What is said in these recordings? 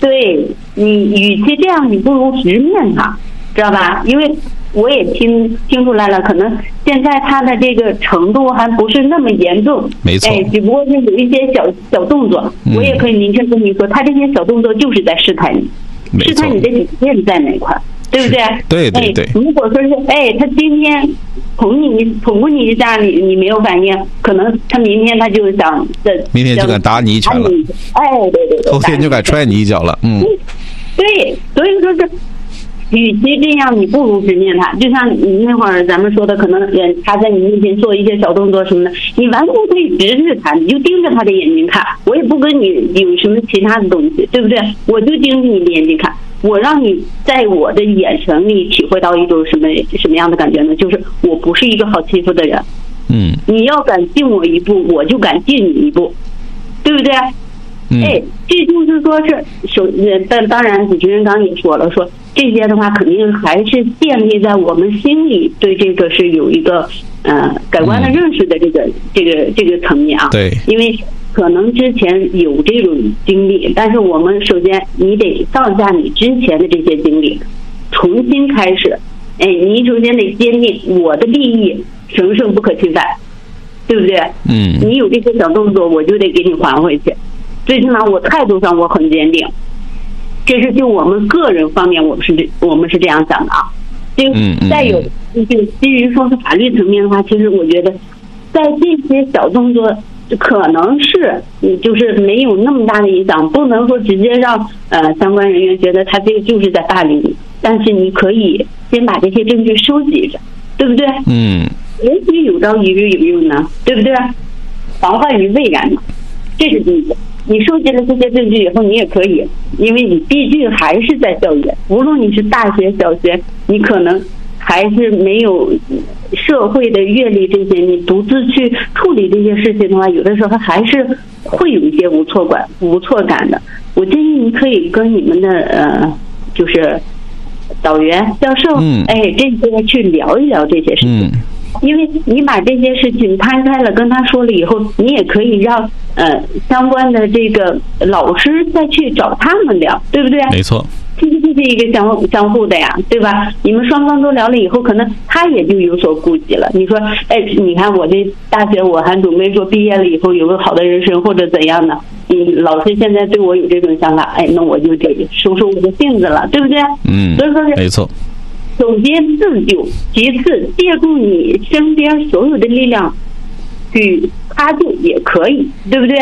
对，你与其这样，你不如直面它，知道吧？因为我也听出来了，可能现在他的这个程度还不是那么严重， 没错， 只不过是有一些小动作，我也可以明确跟你说，他这些小动作就是在试探你，试探你的底线在哪块，对不对？ 对对对。 如果说是他今天捅过你一下，你没有反应，可能他明天他就想明天就敢打你一拳了， 对， 后天就敢踹你一脚了， 对，所以说是。与其这样，你不如直面他。就像你那会儿咱们说的，可能他在你面前做一些小动作什么的，你完全可以直视他，你就盯着他的眼睛看。我也不跟你有什么其他的东西，对不对？我就盯着你的眼睛看，我让你在我的眼神里体会到一种什么样的感觉呢？就是我不是一个好欺负的人。你要敢进我一步，我就敢进你一步，对不对？这就是说是当然主持人刚也说了，说这些的话肯定还是建立在我们心里对这个是有一个改观的认识的这个层面啊。 对， 因为可能之前有这种经历，但是我们首先你得放下你之前的这些经历，重新开始。你首先得坚定我的利益神圣不可侵犯，对不对？你有这些小动作，我就得给你还回去。最起码我态度上我很坚定，这是就我们个人方面我们是这样想的啊。再有就是基于说是法律层面的话，其实我觉得在这些小动作可能是就是没有那么大的影响，不能说直接让相关人员觉得他这个就是在霸凌你，但是你可以先把这些证据收集着，对不对？也许有朝一日有用呢，对不对？防患于未然嘛，这是第一个。你收集了这些证据以后，你也可以，因为你毕竟还是在校园，无论你是大学、小学，你可能还是没有社会的阅历这些，你独自去处理这些事情的话，有的时候还是会有一些无措感的。我建议你可以跟你们的就是导员、教授，这些去聊一聊这些事情。因为你把这些事情摊开了跟他说了以后，你也可以让相关的这个老师再去找他们聊，对不对？ 没错， 这是一个相互的呀，对吧？你们双方都聊了以后，可能他也就有所顾忌了。你说，你看我这大学我还准备说毕业了以后有个好的人生或者怎样的，老师现在对我有这种想法，那我就得收收我的性子了，对不对？所以说是没错。 首先自救，其次借助你身边所有的力量去搭救也可以，对不对？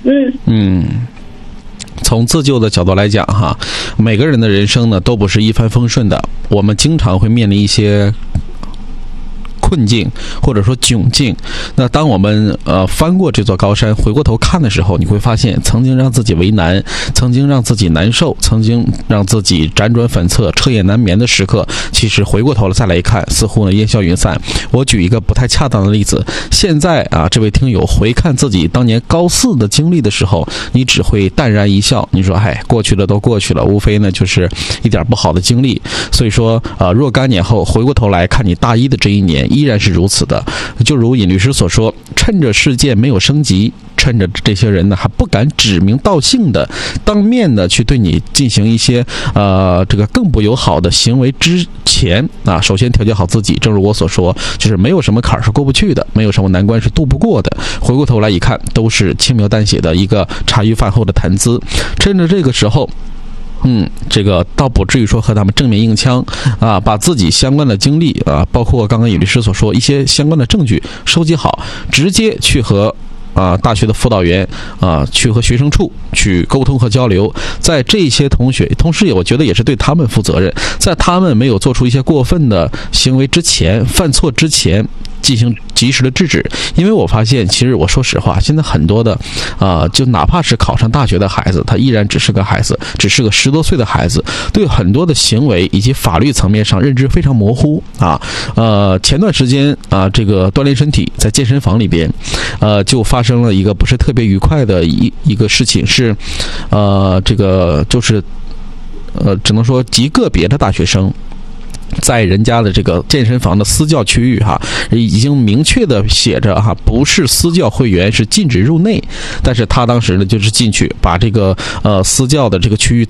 从自救的角度来讲哈，每个人的人生呢都不是一帆风顺的，我们经常会面临一些困境或者说窘境。那当我们翻过这座高山，回过头看的时候，你会发现曾经让自己为难，曾经让自己难受，曾经让自己辗转反侧、彻夜难眠的时刻，其实回过头了再来一看，似乎呢烟消云散。我举一个不太恰当的例子，现在这位听友回看自己当年高4的经历的时候，你只会淡然一笑，你说过去了都过去了，无非呢就是一点不好的经历。所以说若干年后回过头来看你大1的这一年，依然是如此的。就如尹律师所说，趁着事件没有升级，趁着这些人呢还不敢指名道姓的当面的去对你进行一些这个更不友好的行为之前首先调节好自己。正如我所说，就是没有什么坎是过不去的，没有什么难关是渡不过的。回过头来一看，都是轻描淡写的一个茶余饭后的谈资。趁着这个时候这个倒不至于说和他们正面硬枪把自己相关的经历包括刚刚尹律师所说一些相关的证据收集好，直接去和大学的辅导员去和学生处去沟通和交流。在这些同时我觉得也是对他们负责任，在他们没有做出一些过分的行为之前，犯错之前进行及时的制止。因为我发现其实我说实话，现在很多的就哪怕是考上大学的孩子，他依然只是个孩子，只是个10多岁的孩子，对很多的行为以及法律层面上认知非常模糊前段时间这个锻炼身体在健身房里边就发生了一个不是特别愉快的一个事情，是这个就是只能说极个别的大学生在人家的这个健身房的私教区域已经明确的写着不是私教会员是禁止入内，但是他当时呢就是进去把这个私教的这个区域